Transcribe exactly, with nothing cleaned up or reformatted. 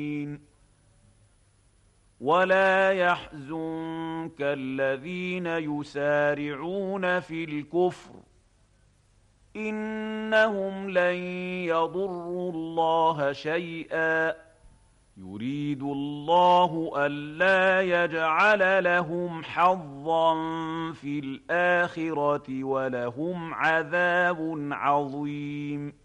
ولا يحزنك الذين يسارعون في الكفر إنهم لن يضروا الله شيئا يريد الله ألا يجعل لهم حظا في الآخرة ولهم عذاب عظيم